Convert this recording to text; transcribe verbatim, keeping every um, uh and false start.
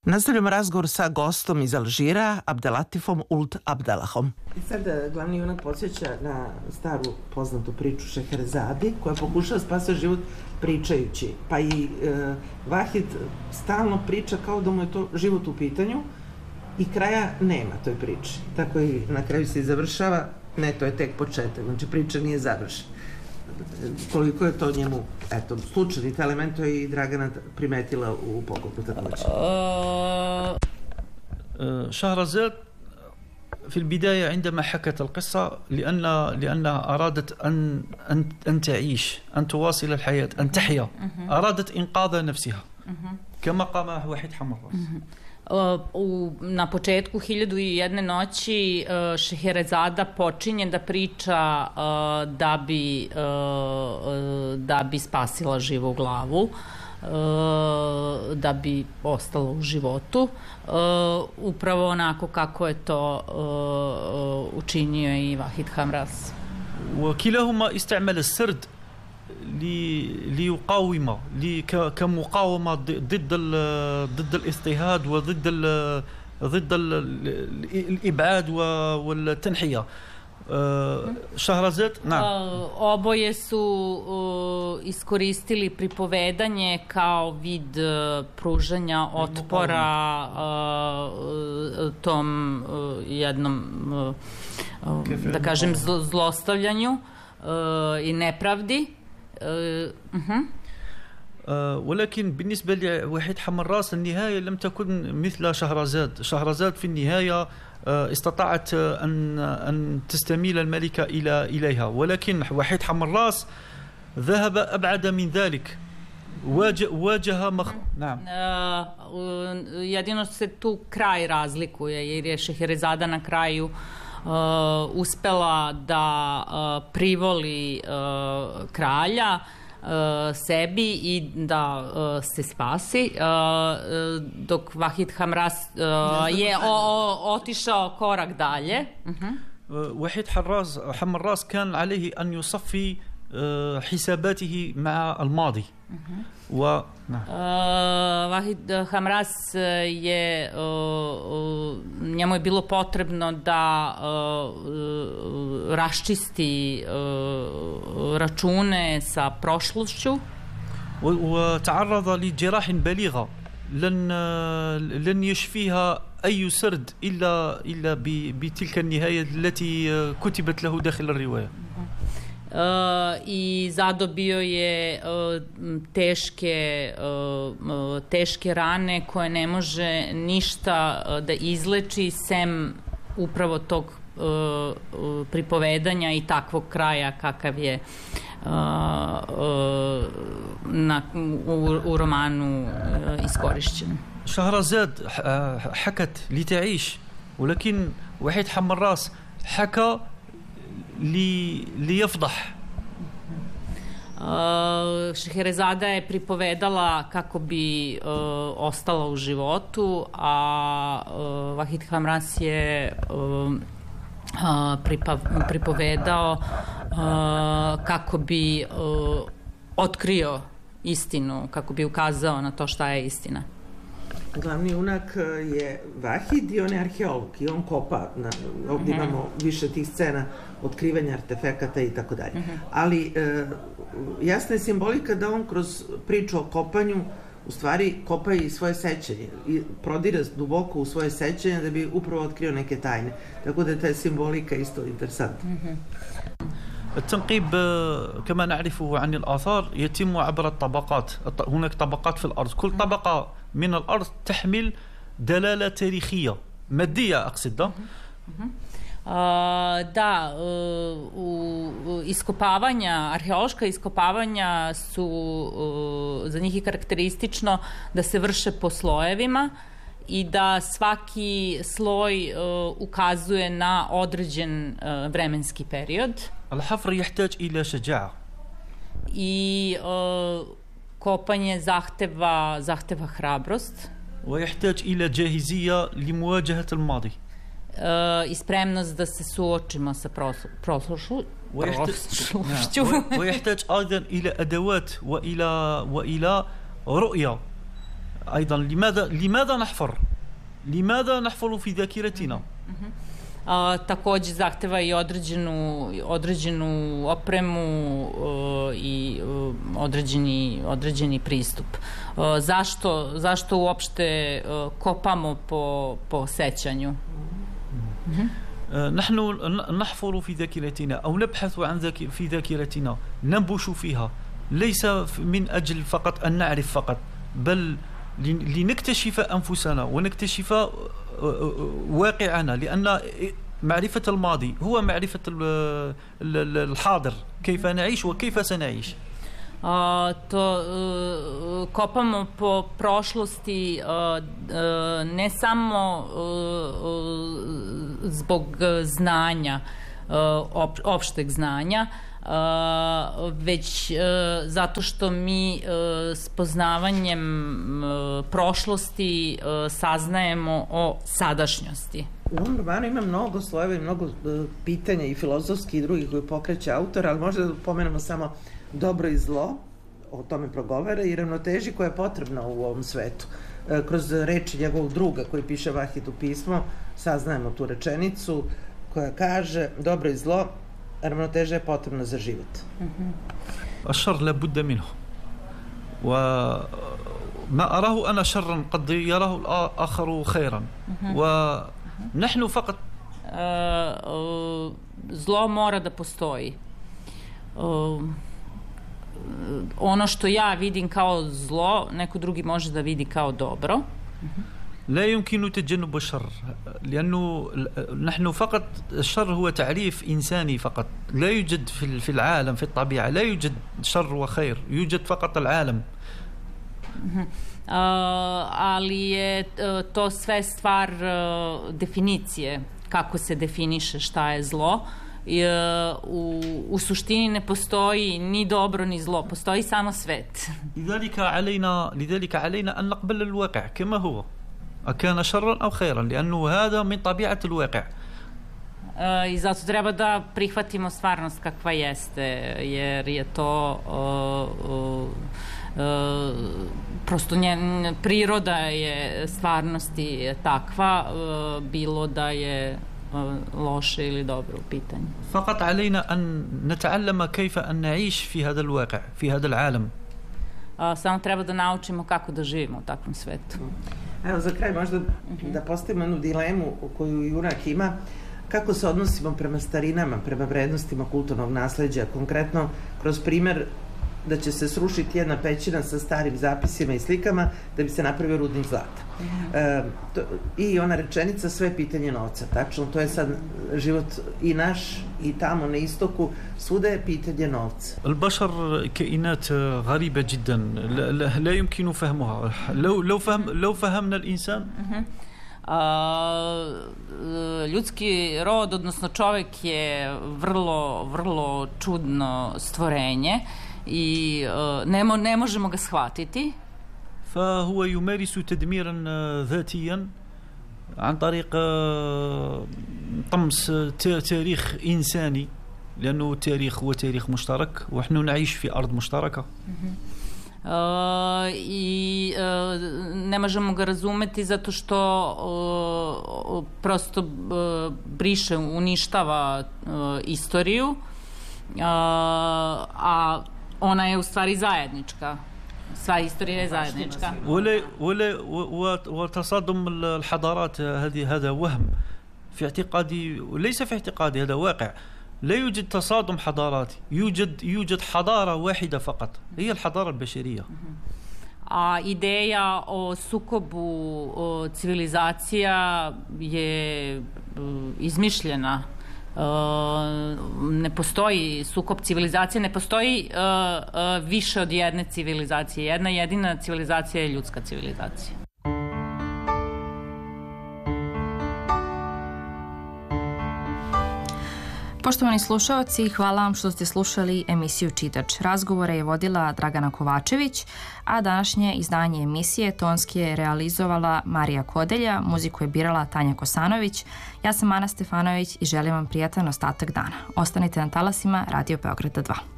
Nastavljamo razgovor sa gostom iz Alžira, Abdelatifom Ould Abdelahom. I sad glavni junak podsjeća na staru poznatu priču Šeherezadi, koja pokušava spasiti život pričajući. Pa i e, Vahid stalno priča kao da mu je to život u pitanju i kraja nema toj priči. Tako i na kraju se i završava, ne, to je tek početak, znači priča nije završena. Koliko je to njemu, eto, slučajni element, to je i Dragana primetila u pokopu također. شهرزاد في البداية عندما حكت القصة لأن لأنها أرادت أن أن أن تعيش، أن تواصل الحياة، أن تحيا، أرادت إنقاذ نفسها كما قام وحيد حمراس. U, na početku Hiljadu i jedne noći uh, Šeherezada počinje da priča uh, da, bi, uh, da bi spasila živu glavu, uh, da bi ostala u životu, uh, upravo onako kako je to uh, učinio i Vahid Hamras. وكلاهما استعمل السرد ليقاوم كمقاومة ضد ضد الاضطهاد وضد ضد الإبعاد والتنحية. Šahrazad, na. Oboje su iskoristili pripovedanje kao vid pružanja otpora tom jednom, da kažem, zlostavljanju i nepravdi. ولكن بالنسبة لوحيد حمراس النهاية لم تكن مثل شهرزاد. شهرزاد في النهاية استطاعت أن أن تستميل الملكة إلى إليها، ولكن وحيد حمراس ذهب أبعد من ذلك. واجه واجه مخ... نعم. Jedino se tu kraj razlikuje, jer je Šeherezada na kraju Uh, uspela da uh, privoli uh, kralja uh, sebi i da uh, se spasi, uh, dok Vahid Hamras uh, je o, o, otišao korak dalje. وحيد حراس حمراس كان عليه أن يصفي حساباته مع الماضي. و Vahid Hamras je, njemu je bilo potrebno da raščisti račune sa prošlošću. وتعرض لجراح بليغة لن لن يشفيها أي سرد إلا إلا بتلك النهاية التي كتبت له داخل الرواية. Uh, i zadobio je uh, teške, uh, teške rane koje ne može ništa uh, da izleči sem upravo tog uh, uh, pripovedanja i takvog kraja kakav je uh, uh, na, u, u romanu uh, iskorišćen. شهرزاد حكت لتعيش، ولكن وحيد حمراس حكى li liyafdah. Šeherezada je pripovedala kako bi uh, ostala u životu, a uh, Vahid Hamras je uh, uh, pripa, pripovedao uh, kako bi uh, otkrio istinu, kako bi ukazao na to šta je istina. Glavni junak je Vahid i on je arheolog i on kopa, na, ovdje uh-huh. imamo više tih scena otkrivanja artefekata i tako dalje. Ali e, jasna je simbolika da on kroz priču o kopanju u stvari kopa i svoje sećanje i prodire duboko u svoje sećanje da bi upravo otkrio neke tajne. Tako da je ta simbolika isto interesantna. Uh-huh. التنقيب كما نعرفه عن الآثار يتم عبر الطبقات. هناك طبقات في الأرض، كل طبقة من الأرض تحمل دلالة تاريخية مادية أقصد. Uh, da, uh, u, iskopavanja, arheološka iskopavanja su, uh, za njih je karakteristično da se vrše po slojevima i da svaki sloj uh, ukazuje na određen uh, vremenski period. الحفر يحتاج إلى شجاعة. I uh, kopanje zahteva zahteva hrabrost. ويحتاج إلى جاهزية لمواجهة الماضي. Uh, i spremnost da se suočimo sa prošlošću. ويحتاج أيضا إلى أدوات وإلى وإلى رؤية أيضا لماذا لماذا نحفر؟ لماذا نحفر في ذاكرتنا؟ A, takođe zahteva i određenu, određenu opremu uh, i uh, određeni, određeni pristup. Uh, zašto, zašto uopšte uh, kopamo po, po sećanju? Mm-hmm. نحن نحفر في ذاكرتنا أو نبحث عن ذاك في ذاكرتنا ننبش فيها ليس من أجل فقط أن نعرف فقط بل لنكتشف أنفسنا ونكتشف واقعنا لأن معرفة الماضي هو معرفة الحاضر كيف نعيش وكيف سنعيش. Uh, to uh, kopamo po prošlosti uh, uh, ne samo uh, uh, zbog znanja, uh, op, opšteg znanja, uh, već uh, zato što mi uh, s poznavanjem uh, prošlosti uh, saznajemo o sadašnjosti. U ovom romanu ima mnogo slojeva i mnogo uh, pitanja i filozofski i drugih koji pokreće autor, ali možda da pomenemo samo dobro i zlo, o tome progovara, i ravnoteži koja je potrebna u ovom svetu. E, kroz reči njegovog druga koji piše Vahidu pismo, saznajemo tu rečenicu koja kaže dobro i zlo, ravnoteža je potrebna za život. الشر لا بد منه وما أراه أنا شرا قد يراه الآخر خيرا ونحن فقط zlo mora da postoji. Ono što ja vidim kao zlo, neko drugi može da vidi kao dobro. لا يمكن تجنب الشر لأنه نحن فقط الشر هو تعريف إنساني فقط لا يوجد في في العالم في الطبيعة لا يوجد شر وخير يوجد فقط العالم. Uh, ali je to sve stvar uh, definicije, kako se definiše šta je zlo. I, uh, u, u suštini ne postoji ni dobro ni zlo, postoji samo svet. لذلك علينا لذلك علينا أن نقبل الواقع كما هو أكان شرا أو خيرا لأنه هذا من طبيعة الواقع. Uh, I zato treba da prihvatimo stvarnost kakva jeste, jer je to uh, uh, uh, prosto njen, priroda je stvarnosti takva, uh, bilo da je loše ili dobro u pitanju. فقط علينا أن نتعلم كيف أن نعيش في هذا الواقع في هذا العالم. Samo treba da naučimo kako da živimo u takvom svetu. Evo za kraj možda da postavimo jednu dilemu koju junak ima, kako se odnosimo prema starinama, prema vrednostima kulturnog nasleđa, konkretno kroz primer da će se srušiti jedna pećina sa starim zapisima i slikama da bi se napravio rudnik zlata. E, to, I ona rečenica, sve pitanje novca. Tačno, to je sad život i naš i tamo na istoku, svuda je pitanje novca. البشر كائنات غريبة جدا لا, لا, لا يمكن فهمها لو لو فهم لو فهمنا الإنسان. A, ljudski rod, odnosno čovek je vrlo, vrlo čudno stvorenje i uh, ne, mo, ne možemo ga shvatiti. فهو يمارس تدميرا ذاتيا عن طريق طمس تاريخ إنساني لأنه التاريخ هو تاريخ مشترك ونحن نعيش في أرض مشتركة. Uh, i uh, ne možemo ga razumeti zato što uh, prosto uh, briše, uništava uh, istoriju, uh, a ona je u stvari zajednička. Sva istorija je zajednička. ولا ولا وتصادم الحضارات هذه هذا وهم في اعتقادي وليس في اعتقادي هذا واقع. لا يوجد تصادم حضاراتي يوجد يوجد حضارة واحدة فقط هي الحضارة البشرية. A ideja o sukobu o civilizacija je izmišljena. Uh, ne postoji sukob civilizacije, ne postoji uh, uh, više od jedne civilizacije. Jedna jedina civilizacija je ljudska civilizacija. Poštovani slušaoci, hvala vam što ste slušali emisiju Čitač. Razgovore je vodila Dragana Kovačević, a današnje izdanje emisije tonski je realizovala Marija Kodelja, muziku je birala Tanja Kosanović, ja sam Ana Stefanović i želim vam prijatan ostatak dana. Ostanite na talasima Radio Beograda dva.